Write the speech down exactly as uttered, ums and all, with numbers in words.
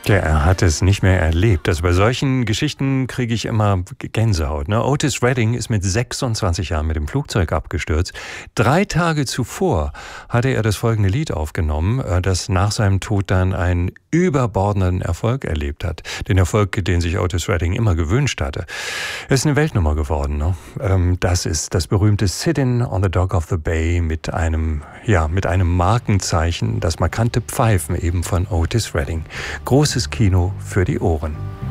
Ja, er hat es nicht mehr erlebt. Also bei solchen Geschichten kriege ich immer Gänsehaut. Ne? Otis Redding ist mit sechsundzwanzig Jahren mit dem Flugzeug abgestürzt. Drei Tage zuvor hatte er das folgende Lied aufgenommen, das nach seinem Tod dann einen überbordenden Erfolg erlebt hat. Den Erfolg, den sich Otis Redding immer gewünscht hatte. Er ist eine Weltnummer geworden. Ne? Das ist das berühmte Sitting on the Dock of the Bay mit einem, ja, mit einem Markenzeichen, das markante Pfeifen eben von Otis Redding. Großes Kino für die Ohren.